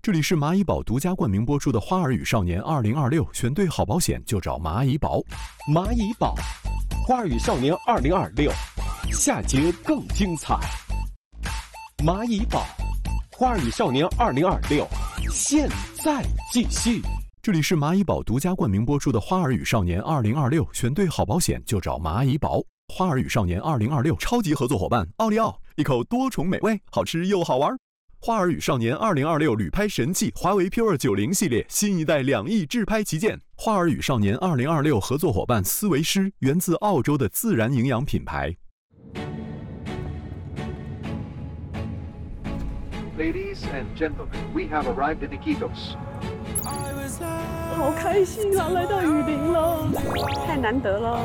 这里是蚂蚁宝独家冠名播出的《花儿与少年2026》，选对好保险就找蚂蚁宝。 蚂蚁宝，《花儿与少年2026》，下节更精彩。蚂蚁宝，《花儿与少年2026》，现在继续。 这里是蚂蚁宝独家冠名播出的《花儿与少年2026》，选对好保险就找蚂蚁宝。花儿与少年2026超级合作伙伴奥利奥，一口多重美味，好吃又好玩。花儿与少年2026旅拍神器华为 Pure 90系列新一代2亿自拍旗舰。花儿与少年2026合作伙伴思维诗，源自澳洲的自然营养品牌。 Ladies and gentlemen, we have arrived in Iquitos. 好开心啊，来到雨林了，太难得了。